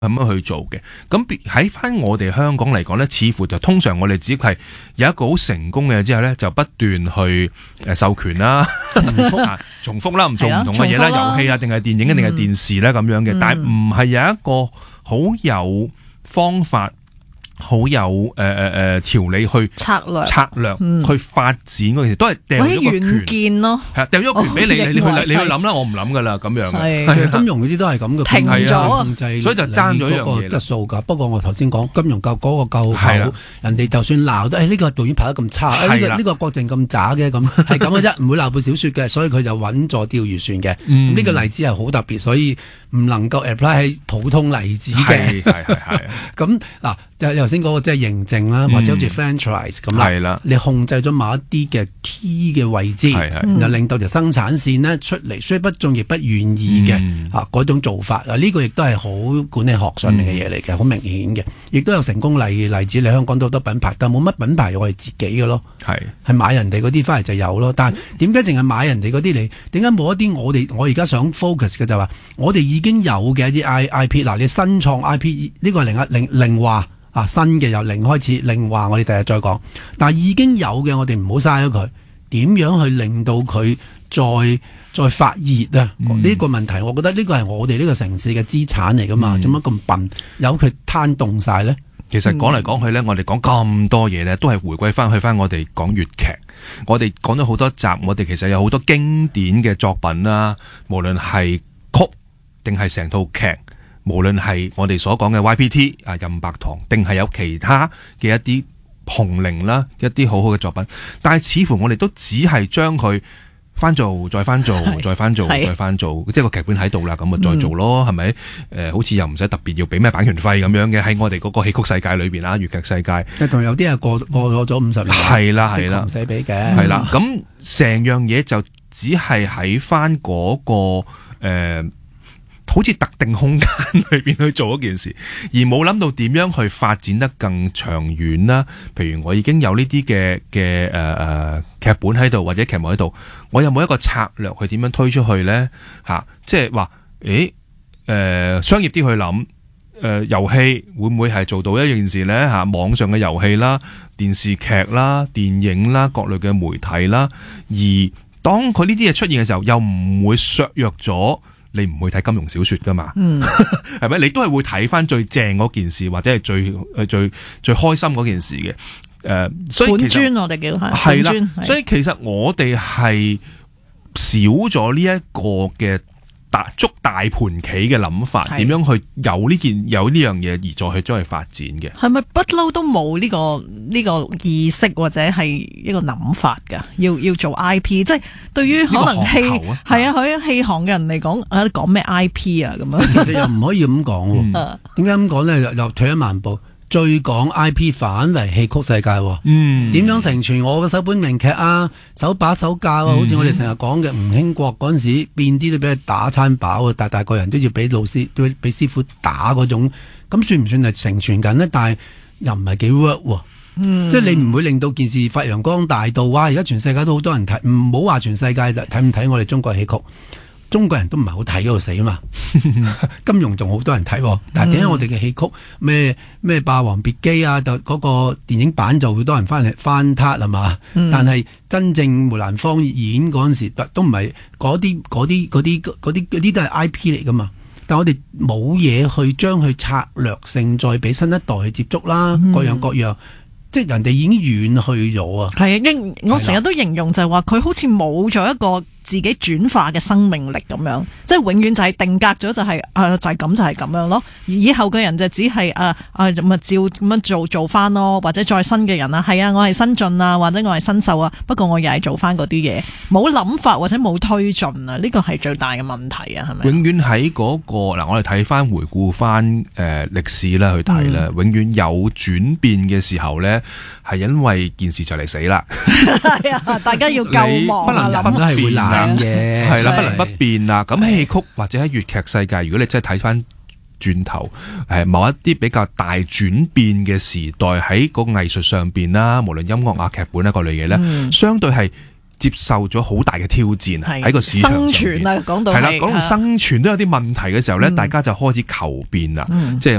咁樣去做嘅。咁喺翻我哋香港嚟講咧，似乎就通常我哋只係有一個好成功嘅之後咧，就不斷去授權啦、重複啦，唔做唔同嘅嘢啦，遊戲啊，定係電影啊，定係電視咧咁樣嘅。但係唔係有一個好有方法。好有條理去策略去發展嗰件事，都係掉咗個權見咯， 係掉咗個權俾你去諗啦，我唔諗噶啦咁樣嘅。 其實金融嗰啲都係咁嘅， 停咗控制， 所以就爭咗一樣嘢質素㗎。不過我頭先講金融夠嗰個夠好，人哋就算鬧都呢個導演拍得咁差，呢個郭靖咁渣嘅咁，係咁嘅啫，唔會鬧部小説嘅，所以佢就穩坐釣魚船嘅。呢個例子係好特別，所以唔能夠 apply 喺普通例子嘅。係咁嗱。頭先嗰個即係認證啦，或者好似 franchise 咁啦，你控制咗某一啲嘅 key 嘅位置，然後令到條生產線呢出嚟，雖不中亦不願意嘅嗰種做法啊，呢個亦都係好管理學上面嘅嘢嚟嘅，好明顯嘅，亦都有成功例子。你香港都好多品牌，但冇乜品牌我係自己嘅咯，係買人哋嗰啲翻嚟就有咯。但係點解淨係買人哋嗰啲嚟？點解冇一啲我而家想 focus 嘅就係話，我哋已經有嘅一啲 IP 嗱，你新創 IP 呢個係另話。新嘅由零開始，另話我哋第日再講。但係已經有嘅，我哋唔好嘥咗佢。點樣去令到佢再發熱啊？呢個問題，我覺得呢個係我哋呢個城市嘅資產嚟噶嘛？做乜咁笨？由佢攤凍晒呢？ 其實講嚟講去呢，我哋講咁多嘢呢，都係回歸翻我哋講粵劇。我哋講咗好多集，我哋其實有好多經典嘅作品啦，無論係曲定係成套劇。無論係我哋所講嘅 YPT 啊任白堂，定係有其他嘅一啲紅伶啦，一啲好好嘅作品，但係似乎我哋都只係將佢翻做，再翻做，再翻做，再翻做，即係個劇本喺度啦，咁咪再做咯，係咪？好似又唔使特別要俾咩版權費咁樣嘅，喺我哋嗰個戲曲世界裏邊啦，粵劇世界， 同有啲係過咗50年， 係啦， 唔使俾嘅， 係啦，咁成樣嘢就只係喺翻嗰個好似特定空間裏邊去做一件事，而冇諗到點樣去發展得更長遠啦。譬如我已經有呢啲嘅劇本喺度，或者劇目喺度，我有冇一個策略去點樣推出去呢？即係話，商業啲去諗，遊戲會唔會係做到一件事呢？網上嘅遊戲啦、電視劇啦、電影啦、各類嘅媒體啦，而當佢呢啲嘢出現嘅時候，又唔會削弱咗。你唔會睇金庸小說噶嘛？係咪？你都係會睇翻最正嗰件事，或者係最開心嗰件事嘅。所以本尊我哋叫係啦。所以其實我哋係少咗呢一個嘅捉大盤棋嘅諗法，點樣去有呢樣嘢而再去將佢發展嘅？係咪不嬲都冇呢個意識或者係一個諗法㗎？要做 IP， 即係對於可能戲戲行嘅人嚟講，講咩 IP 啊咁樣？ 其實又唔可以咁講喎。點解咁講咧？又退一萬步。最講 IP 反為戲曲世界，點樣成全我嘅首本名劇啊？手把手教啊！好似我哋成日講嘅吳興國嗰陣時，變啲都俾佢打餐飽啊！大個人都要俾老師，都俾師傅打嗰種，咁算唔算係成全緊呢？但係又唔係幾 work 喎。即係你唔會令到件事發揚光大到哇！而家全世界都好多人睇，唔好話全世界就睇唔睇我哋中國戲曲。中國人都唔係好睇嗰度死嘛，金庸仲好多人睇，但係點解我哋嘅戲曲咩霸王別姬啊，就嗰個電影版就好多人翻撻係嘛？但係真正梅蘭芳演嗰陣時都唔係嗰啲都係 I P 嚟噶嘛？但我哋冇嘢去將佢策略性再俾新一代去接觸啦，各樣各樣。即係人哋已經遠去咗啊！係啊，我成日都形容就係話佢好似冇咗一個自己轉化嘅生命力咁樣，即係永遠就係定格咗，就係就係咁就係咁樣咯。以後嘅人就只係咪照咁樣做翻咯，或者再新嘅人啊，係啊，我係新進啊，或者我係新秀啊，不過我又係做翻嗰啲嘢，冇諗法或者冇推進啊，呢個係最大嘅問題啊，係咪？永遠喺嗰個嗱，我哋睇翻回顧翻歷史啦去睇啦，永遠有轉變嘅時候咧。係因為件事就嚟死啦， 係啊！大家要救亡， 不能不係會爛嘅， 係啦，不能不變啦。咁戲曲或者喺粵劇世界，如果你真係睇翻轉頭，某一啲比較大轉變嘅時代喺個藝術上邊啦，無論音樂啊、劇本啊各類嘢咧，相對係接受咗好大嘅挑戰喺個市場上面。生存啊，講到係啦，講到生存都有啲問題嘅時候咧，大家就開始求變啦，即係。